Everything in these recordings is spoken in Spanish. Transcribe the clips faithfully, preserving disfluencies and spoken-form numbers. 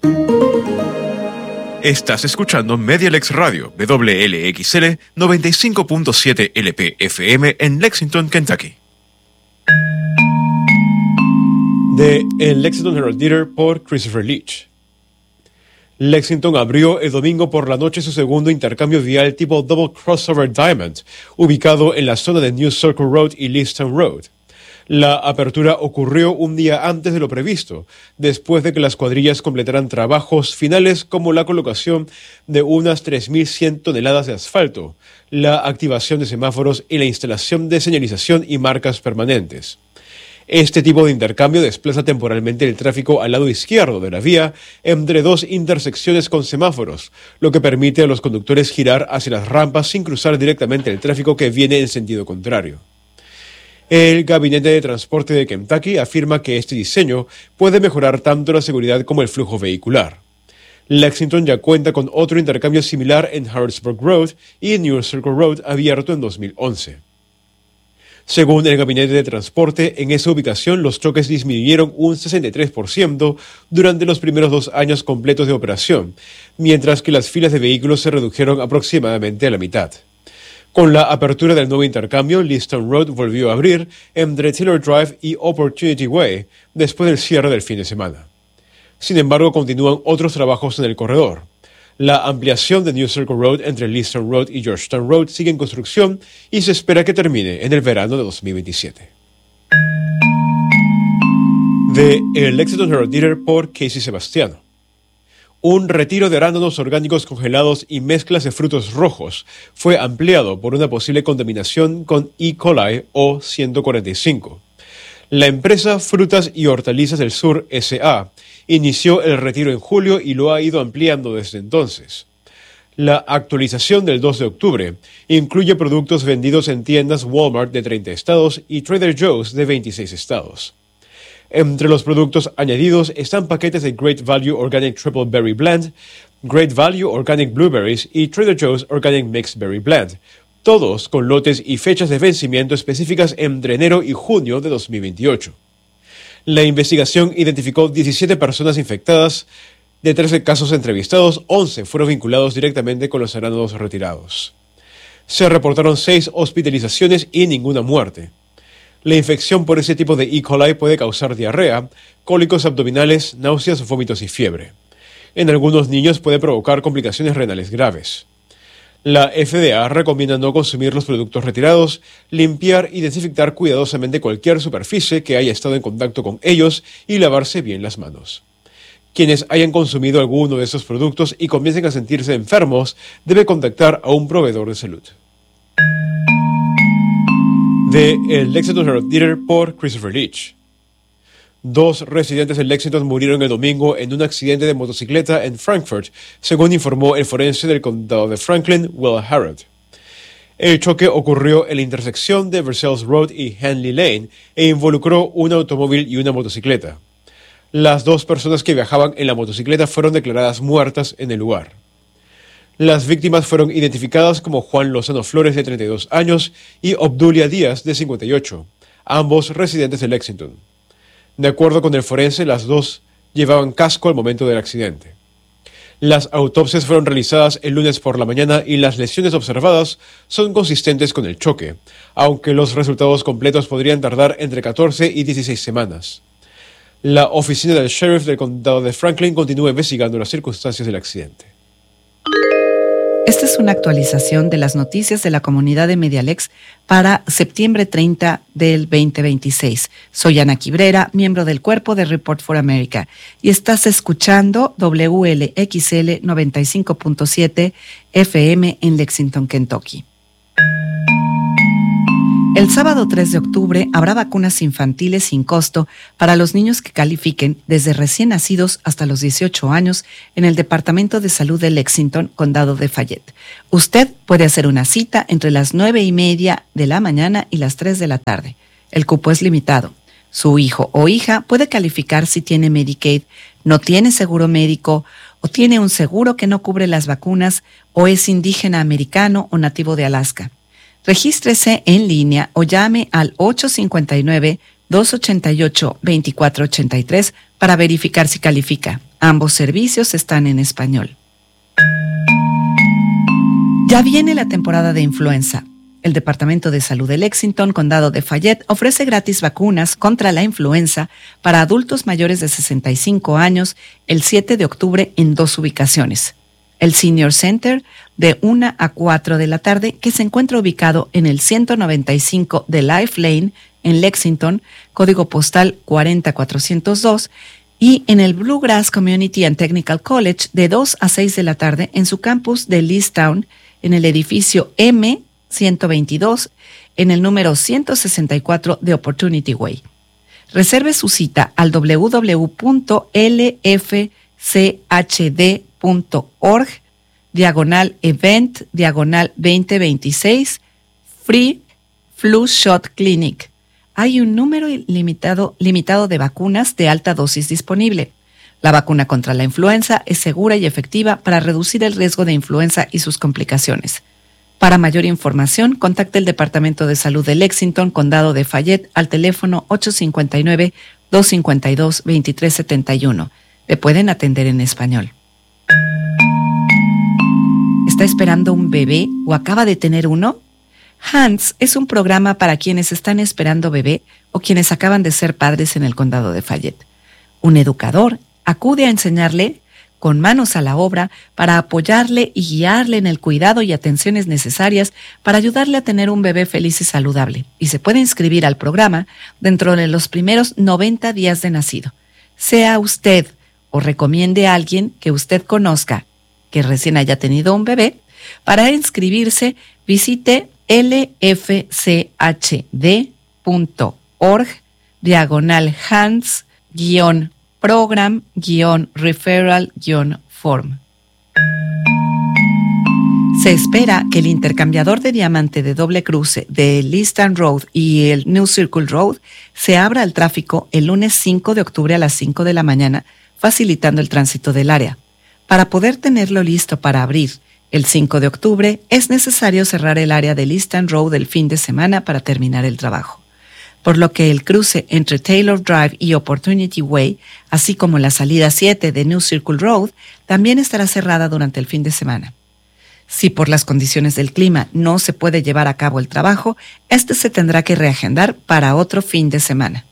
Estás escuchando Medialex Radio, W L X L noventa y cinco punto siete L P F M en Lexington, Kentucky. De El Lexington Herald Leader por Christopher Leach. Lexington abrió el domingo por la noche su segundo intercambio vial tipo Double Crossover Diamond, ubicado en la zona de New Circle Road y Leaston Road. La apertura ocurrió un día antes de lo previsto, después de que las cuadrillas completaran trabajos finales como la colocación de unas tres mil cien toneladas de asfalto, la activación de semáforos y la instalación de señalización y marcas permanentes. Este tipo de intercambio desplaza temporalmente el tráfico al lado izquierdo de la vía entre dos intersecciones con semáforos, lo que permite a los conductores girar hacia las rampas sin cruzar directamente el tráfico que viene en sentido contrario. El Gabinete de Transporte de Kentucky afirma que este diseño puede mejorar tanto la seguridad como el flujo vehicular. Lexington ya cuenta con otro intercambio similar en Harrisburg Road y New Circle Road abierto en dos mil once. Según el Gabinete de Transporte, en esa ubicación los choques disminuyeron un sesenta y tres por ciento durante los primeros dos años completos de operación, mientras que las filas de vehículos se redujeron aproximadamente a la mitad. Con la apertura del nuevo intercambio, Leaston Road volvió a abrir entre Taylor Drive y Opportunity Way después del cierre del fin de semana. Sin embargo, continúan otros trabajos en el corredor. La ampliación de New Circle Road entre Leaston Road y Georgetown Road sigue en construcción y se espera que termine en el verano de dos mil veintisiete. De El Lexington Herald Leader por Casey Sebastiano. Un retiro de arándanos orgánicos congelados y mezclas de frutos rojos fue ampliado por una posible contaminación con E. coli O ciento cuarenta y cinco. La empresa Frutas y Hortalizas del Sur S A inició el retiro en julio y lo ha ido ampliando desde entonces. La actualización del dos de octubre incluye productos vendidos en tiendas Walmart de treinta estados y Trader Joe's de veintiséis estados. Entre los productos añadidos están paquetes de Great Value Organic Triple Berry Blend, Great Value Organic Blueberries y Trader Joe's Organic Mixed Berry Blend, todos con lotes y fechas de vencimiento específicas entre enero y junio de dos mil veintiocho. La investigación identificó diecisiete personas infectadas. De trece casos entrevistados, once fueron vinculados directamente con los arándanos retirados. Se reportaron seis hospitalizaciones y ninguna muerte. La infección por ese tipo de E. coli puede causar diarrea, cólicos abdominales, náuseas, vómitos y fiebre. En algunos niños puede provocar complicaciones renales graves. La F D A recomienda no consumir los productos retirados, limpiar y desinfectar cuidadosamente cualquier superficie que haya estado en contacto con ellos y lavarse bien las manos. Quienes hayan consumido alguno de estos productos y comiencen a sentirse enfermos deben contactar a un proveedor de salud. De El Lexington Herald Leader por Christopher Leach. Dos residentes de Lexington murieron el domingo en un accidente de motocicleta en Frankfort, según informó el forense del condado de Franklin, Will Harrod. El choque ocurrió en la intersección de Versailles Road y Henley Lane e involucró un automóvil y una motocicleta. Las dos personas que viajaban en la motocicleta fueron declaradas muertas en el lugar. Las víctimas fueron identificadas como Juan Lozano Flores, de treinta y dos años, y Obdulia Díaz, de cincuenta y ocho, ambos residentes de Lexington. De acuerdo con el forense, las dos llevaban casco al momento del accidente. Las autopsias fueron realizadas el lunes por la mañana y las lesiones observadas son consistentes con el choque, aunque los resultados completos podrían tardar entre catorce y dieciséis semanas. La oficina del sheriff del condado de Franklin continúa investigando las circunstancias del accidente. Esta es una actualización de las noticias de la comunidad de Medialex para septiembre treinta del veinte veintiséis. Soy Ana Quibrera, miembro del cuerpo de Report for America, y estás escuchando W L X L noventa y cinco punto siete F M en Lexington, Kentucky. El sábado tres de octubre habrá vacunas infantiles sin costo para los niños que califiquen desde recién nacidos hasta los dieciocho años en el Departamento de Salud de Lexington, Condado de Fayette. Usted puede hacer una cita entre las nueve y media de la mañana y las tres de la tarde. El cupo es limitado. Su hijo o hija puede calificar si tiene Medicaid, no tiene seguro médico o tiene un seguro que no cubre las vacunas o es indígena americano o nativo de Alaska. Regístrese en línea o llame al ocho cinco nueve, dos ocho ocho, dos cuatro ocho tres para verificar si califica. Ambos servicios están en español. Ya viene la temporada de influenza. El Departamento de Salud de Lexington, Condado de Fayette, ofrece gratis vacunas contra la influenza para adultos mayores de sesenta y cinco años el siete de octubre en dos ubicaciones. El Senior Center de una a cuatro de la tarde, que se encuentra ubicado en el ciento noventa y cinco de Life Lane en Lexington, código postal cuarenta cuatrocientos dos, y en el Bluegrass Community and Technical College de dos a seis de la tarde en su campus de Leestown, en el edificio M ciento veintidós, en el número ciento sesenta y cuatro de Opportunity Way. Reserve su cita al w w w punto l f c h d punto org, diagonal event, diagonal veinte veintiséis, Free Flu Shot Clinic. Hay un número limitado, limitado de vacunas de alta dosis disponible. La vacuna contra la influenza es segura y efectiva para reducir el riesgo de influenza y sus complicaciones. Para mayor información, contacte el Departamento de Salud de Lexington, Condado de Fayette, al teléfono ocho cinco nueve, dos cinco dos, dos tres siete uno. Le pueden atender en español. ¿Está esperando un bebé o acaba de tener uno? Hands es un programa para quienes están esperando bebé o quienes acaban de ser padres en el Condado de Fayette. Un educador acude a enseñarle con manos a la obra para apoyarle y guiarle en el cuidado y atenciones necesarias para ayudarle a tener un bebé feliz y saludable. Y se puede inscribir al programa dentro de los primeros noventa días de nacido. Sea usted o recomiende a alguien que usted conozca que recién haya tenido un bebé. Para inscribirse, visite l f c h d punto org, diagonal hands, guión program, guión referral, guión form. Se espera que el intercambiador de diamante de doble cruce de Leestown Road y el New Circle Road se abra al tráfico el lunes cinco de octubre a las cinco de la mañana, facilitando el tránsito del área. Para poder tenerlo listo para abrir el cinco de octubre, es necesario cerrar el área de Leestown Road el fin de semana para terminar el trabajo, por lo que el cruce entre Taylor Drive y Opportunity Way, así como la salida siete de New Circle Road, también estará cerrada durante el fin de semana. Si por las condiciones del clima no se puede llevar a cabo el trabajo, este se tendrá que reagendar para otro fin de semana.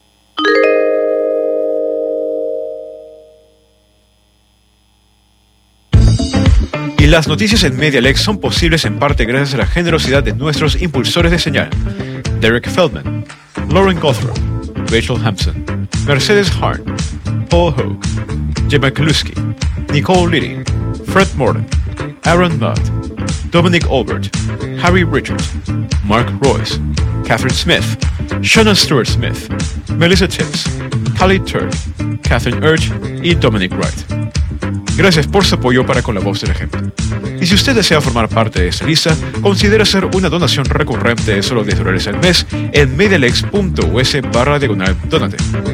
Y las noticias en MediaLex son posibles en parte gracias a la generosidad de nuestros impulsores de señal: Derek Feldman, Lauren Gothrop, Rachel Hampson, Mercedes Harn, Paul Hogue, Jim Mikulusky, Nicole Liddy, Fred Morton, Aaron Mudd, Dominic Albert, Harry Richards, Mark Royce, Catherine Smith, Shannon Stewart Smith, Melissa Tibbs, Callie Turk, Catherine Urge y Dominic Wright. Gracias por su apoyo para con la voz del ejemplo. Y si usted desea formar parte de esta lista, considere hacer una donación recurrente de solo diez dólares al mes en medialex punto u s barra diagonal donate.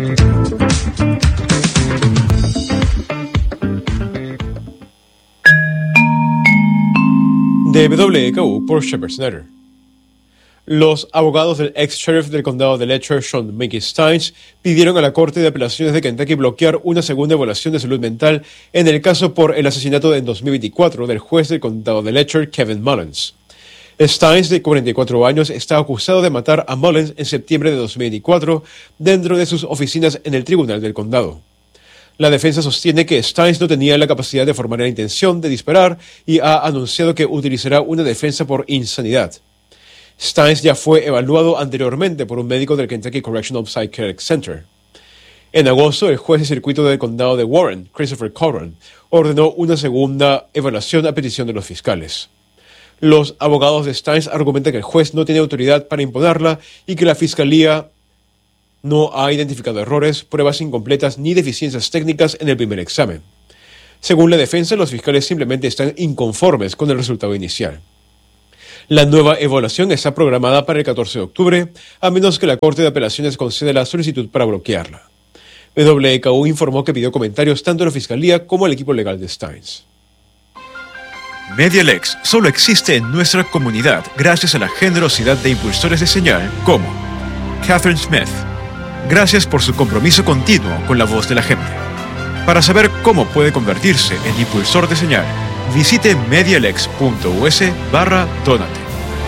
De W K U por Shepard Snyder. Los abogados del ex-sheriff del condado de Letcher, Sean Mickey Steins, pidieron a la Corte de Apelaciones de Kentucky bloquear una segunda evaluación de salud mental en el caso por el asesinato en dos mil veinticuatro del juez del condado de Letcher, Kevin Mullins. Steins, de cuarenta y cuatro años, está acusado de matar a Mullins en septiembre de dos mil veinticuatro dentro de sus oficinas en el tribunal del condado. La defensa sostiene que Steins no tenía la capacidad de formar la intención de disparar y ha anunciado que utilizará una defensa por insanidad. Steins ya fue evaluado anteriormente por un médico del Kentucky Correctional Psychiatric Center. En agosto, el juez de circuito del condado de Warren, Christopher Corran, ordenó una segunda evaluación a petición de los fiscales. Los abogados de Steins argumentan que el juez no tiene autoridad para imponerla y que la fiscalía no ha identificado errores, pruebas incompletas ni deficiencias técnicas en el primer examen. Según la defensa, los fiscales simplemente están inconformes con el resultado inicial. La nueva evaluación está programada para el catorce de octubre, a menos que la Corte de Apelaciones conceda la solicitud para bloquearla. W K U informó que pidió comentarios tanto a la Fiscalía como al equipo legal de Steins. MediaLex solo existe en nuestra comunidad gracias a la generosidad de impulsores de señal como Catherine Smith. Gracias por su compromiso continuo con la voz de la gente. Para saber cómo puede convertirse en impulsor de señal, visite medialex.us barra donate.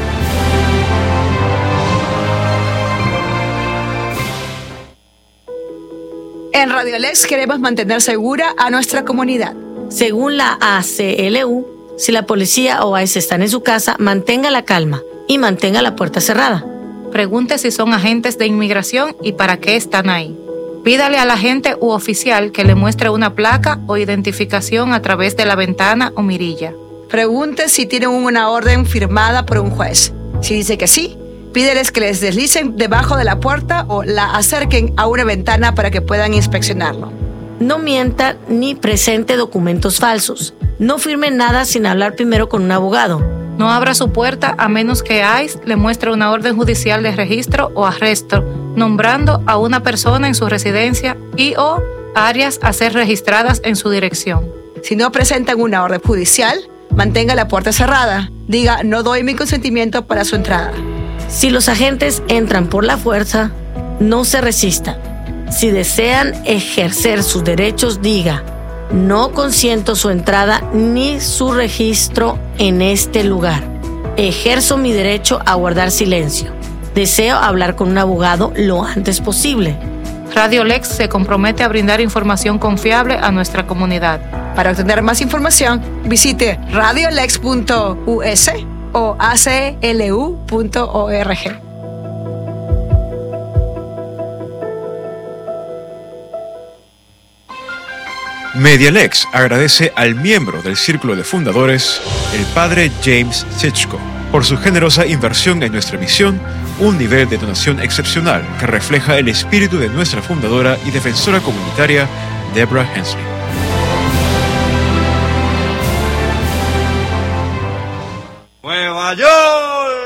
En Radio Lex queremos mantener segura a nuestra comunidad. Según la A C L U, si la policía o ICE están en su casa, mantenga la calma y mantenga la puerta cerrada. Pregunte si son agentes de inmigración y para qué están ahí. Pídale al agente u oficial que le muestre una placa o identificación a través de la ventana o mirilla. Pregunte si tienen una orden firmada por un juez. Si dice que sí, pídeles que les deslicen debajo de la puerta o la acerquen a una ventana para que puedan inspeccionarlo. No mienta ni presente documentos falsos. No firme nada sin hablar primero con un abogado. No abra su puerta a menos que ICE le muestre una orden judicial de registro o arresto, nombrando a una persona en su residencia y o áreas a ser registradas en su dirección. Si no presentan una orden judicial, mantenga la puerta cerrada. Diga, no doy mi consentimiento para su entrada. Si los agentes entran por la fuerza, no se resista. Si desean ejercer sus derechos, diga, no consiento su entrada ni su registro en este lugar. Ejerzo mi derecho a guardar silencio. Deseo hablar con un abogado lo antes posible. Radio Lex se compromete a brindar información confiable a nuestra comunidad. Para obtener más información, visite radiolex punto u s o a c l u punto org. Medialex agradece al miembro del Círculo de Fundadores, el padre James Sitchko, por su generosa inversión en nuestra misión, un nivel de donación excepcional que refleja el espíritu de nuestra fundadora y defensora comunitaria, Deborah Hensley. Nueva York.